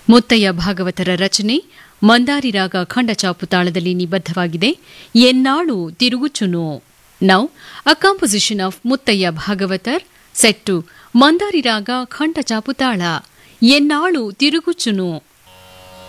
ಮುತ್ತಯ್ಯ ಭಾಗವತರ ರಚನೆ ಮಂದಾರಿ ರಾಗ ಖಂಡ ಚಾಪುತಾಳದಲ್ಲಿ ನಿಬದ್ಧವಾಗಿದೆ. ಎನ್ನಾಳು ತಿರುಗುಚುನು. Now a composition of Muthaiah Bhagavathar set to ಮಂದಾರಿ ರಾಗ ಖಂಡ ಚಾಪುತಾಳ. ಎನ್ನಾಳು ತಿರುಗುಚುನು.